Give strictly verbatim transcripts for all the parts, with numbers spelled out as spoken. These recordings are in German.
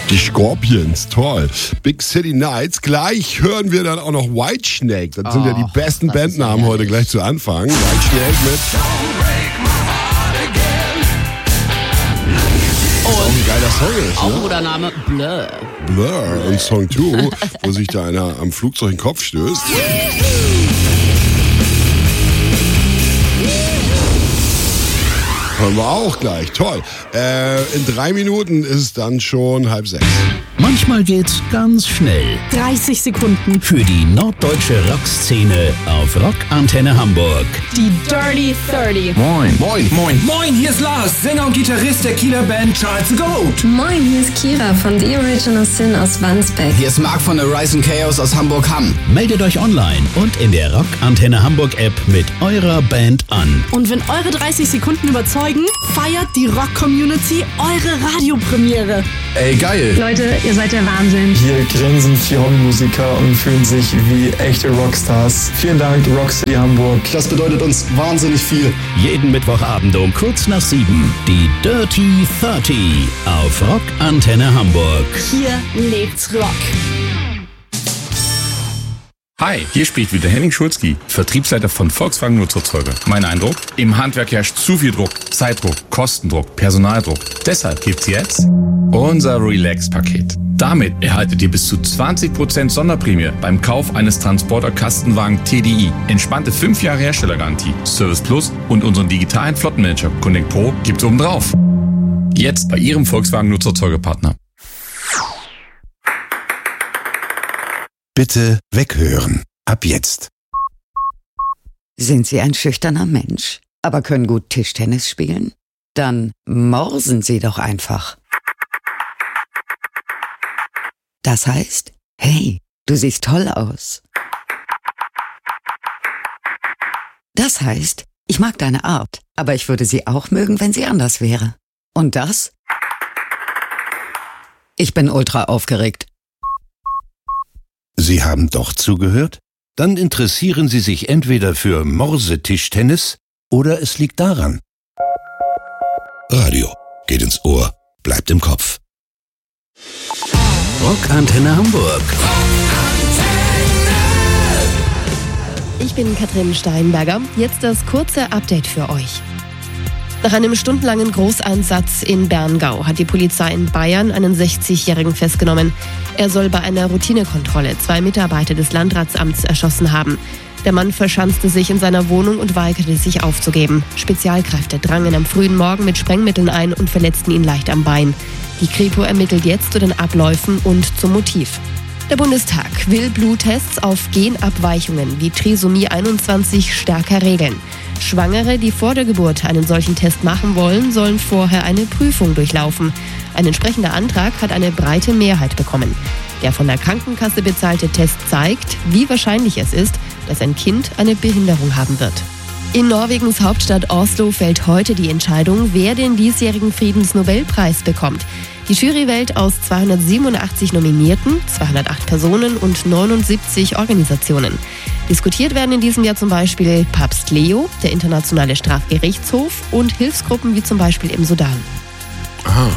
Die Scorpions, toll. Big City Nights. Gleich hören wir dann auch noch Whitesnake. Das sind oh, ja die besten Bandnamen heute gleich zu Anfang. Whitesnake mit... Und auch ein geiler Song ist, auch ne? ein guter Name, Blur. Blur und Song zwei, wo sich da einer am Flugzeug in den Kopf stößt. Hören wir auch gleich. Toll. Äh, in drei Minuten ist es dann schon halb sechs. Manchmal geht's ganz schnell. dreißig Sekunden. Für die norddeutsche Rockszene auf Rockantenne Hamburg. Die Dirty dreißig. Moin. Moin. Moin. Moin, hier ist Lars, Sänger und Gitarrist der Kieler Band Charles the Goat. Moin, hier ist Kira von The Original Sin aus Wandsbek. Hier ist Marc von der Rise and Chaos aus Hamburg-Hamm. Meldet euch online und in der Rockantenne Hamburg App mit eurer Band an. Und wenn eure dreißig Sekunden überzeugen, feiert die Rock-Community eure Radiopremiere. Ey, geil. Leute, ihr seid der Wahnsinn. Hier grinsen vier Hobbymusiker und fühlen sich wie echte Rockstars. Vielen Dank, Rockcity Hamburg. Das bedeutet uns wahnsinnig viel. Jeden Mittwochabend um kurz nach sieben. Die Dirty dreißig auf Rockantenne Hamburg. Hier lebt's Rock. Hi, hier spricht wieder Henning Schulzki, Vertriebsleiter von Volkswagen Nutzerzeuge. Mein Eindruck? Im Handwerk herrscht zu viel Druck, Zeitdruck, Kostendruck, Personaldruck. Deshalb gibt's jetzt unser Relax-Paket. Damit erhaltet ihr bis zu zwanzig Prozent Sonderprämie beim Kauf eines Transporter-Kastenwagen T D I. Entspannte fünf Jahre Herstellergarantie, Service Plus und unseren digitalen Flottenmanager Connect Pro gibt's obendrauf. Jetzt bei Ihrem Volkswagen Nutzerzeugepartner. Bitte weghören. Ab jetzt. Sind Sie ein schüchterner Mensch, aber können gut Tischtennis spielen? Dann morsen Sie doch einfach. Das heißt, hey, du siehst toll aus. Das heißt, ich mag deine Art, aber ich würde sie auch mögen, wenn sie anders wäre. Und das? Ich bin ultra aufgeregt. Sie haben doch zugehört? Dann interessieren Sie sich entweder für Morsetischtennis oder es liegt daran. Radio geht ins Ohr, bleibt im Kopf. Rockantenne Hamburg. Ich bin Katrin Steinberger. Jetzt das kurze Update für euch. Nach einem stundenlangen Großeinsatz in Berngau hat die Polizei in Bayern einen sechzigjährigen festgenommen. Er soll bei einer Routinekontrolle zwei Mitarbeiter des Landratsamts erschossen haben. Der Mann verschanzte sich in seiner Wohnung und weigerte sich aufzugeben. Spezialkräfte drangen am frühen Morgen mit Sprengmitteln ein und verletzten ihn leicht am Bein. Die Kripo ermittelt jetzt zu den Abläufen und zum Motiv. Der Bundestag will Bluttests auf Genabweichungen wie Trisomie einundzwanzig stärker regeln. Schwangere, die vor der Geburt einen solchen Test machen wollen, sollen vorher eine Prüfung durchlaufen. Ein entsprechender Antrag hat eine breite Mehrheit bekommen. Der von der Krankenkasse bezahlte Test zeigt, wie wahrscheinlich es ist, dass ein Kind eine Behinderung haben wird. In Norwegens Hauptstadt Oslo fällt heute die Entscheidung, wer den diesjährigen Friedensnobelpreis bekommt. Die Jury wählt aus zweihundertsiebenundachtzig Nominierten, zweihundertacht Personen und neunundsiebzig Organisationen. Diskutiert werden in diesem Jahr zum Beispiel Papst Leo, der Internationale Strafgerichtshof und Hilfsgruppen wie zum Beispiel im Sudan. Aha.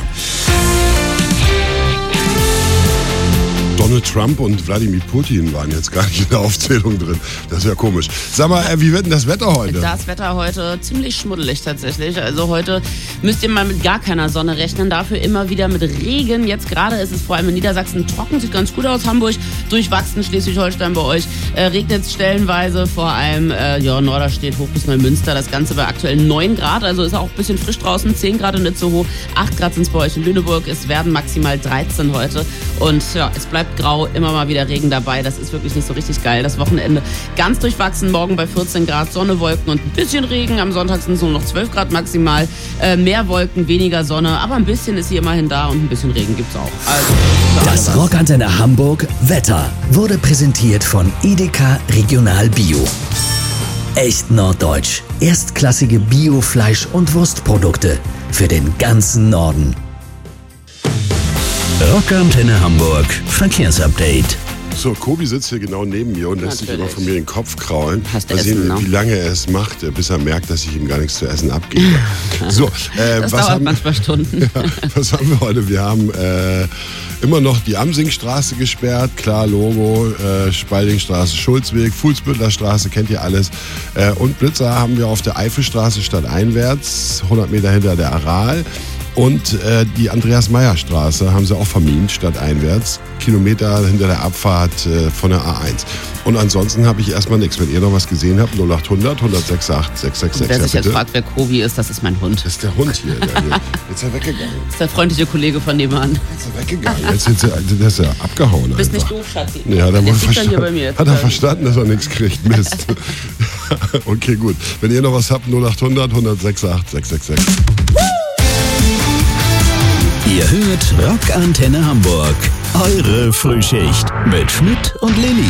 Donald Trump und Wladimir Putin waren jetzt gar nicht in der Aufzählung drin. Das ist ja komisch. Sag mal, äh, wie wird denn das Wetter heute? Das Wetter heute ziemlich schmuddelig tatsächlich. Also heute müsst ihr mal mit gar keiner Sonne rechnen. Dafür immer wieder mit Regen. Jetzt gerade ist es vor allem in Niedersachsen trocken. Sieht ganz gut aus. Hamburg durchwachsen. Schleswig-Holstein bei euch äh, regnet es stellenweise. Vor allem äh, ja, Norderstedt hoch bis Neumünster. Das Ganze bei aktuell neun Grad. Also ist auch ein bisschen frisch draußen. zehn Grad und nicht so hoch. acht Grad sind es bei euch in Lüneburg. Es werden maximal dreizehn heute. Und ja, es bleibt grau, immer mal wieder Regen dabei. Das ist wirklich nicht so richtig geil. Das Wochenende ganz durchwachsen. Morgen bei vierzehn Grad, Sonne, Wolken und ein bisschen Regen. Am Sonntag sind es nur noch zwölf Grad maximal. Äh, mehr Wolken, weniger Sonne. Aber ein bisschen ist hier immerhin da und ein bisschen Regen gibt's auch. Also, das Rockantenne Hamburg Wetter wurde präsentiert von Edeka Regional Bio. Echt norddeutsch. Erstklassige Bio-Fleisch- und Wurstprodukte für den ganzen Norden. Rockantenne Hamburg Verkehrsupdate. So, Kobi sitzt hier genau neben mir und lässt Natürlich. sich immer von mir den Kopf kraulen. Hast du Mal sehen, Essen, ne? wie lange er es macht, bis er merkt, dass ich ihm gar nichts zu essen abgebe. So, äh, Das was dauert haben, manchmal Stunden. ja, was haben wir heute? Wir haben äh, Immer noch die Amsingstraße gesperrt, klar, Logo, äh, Spaldingstraße, Schulzweg, Fuhlsbüttler Straße, kennt ihr alles. Äh, und Blitzer haben wir auf der Eifelstraße stadteinwärts, hundert Meter hinter der Aral. Und äh, die Andreas-Meyer-Straße haben sie auch vermint, stadteinwärts, Kilometer hinter der Abfahrt äh, von der A eins. Und ansonsten habe ich erstmal nichts. Wenn ihr noch was gesehen habt, null acht hundert, hundertsechs acht, sechs sechs sechs. Wer ja, sich jetzt fragt, wer Kobi ist, das ist mein Hund. Das ist der Hund hier. Der hier. Jetzt ist er weggegangen. Das ist der freundliche Kollege von nebenan. Jetzt ist er weggegangen. Jetzt ist er, der ist er abgehauen. Du bist einfach. nicht doof, Schatzi. Ja, der Jetzt liegt er hier verstanden, bei mir. Jetzt hat er verstanden, dass er nichts kriegt. Mist. Okay, gut. Wenn ihr noch was habt, null acht hundert, hundertsechs acht, sechs sechs sechs. Ihr hört Rockantenne Hamburg. Eure Frühschicht mit Schmidt und Lilly.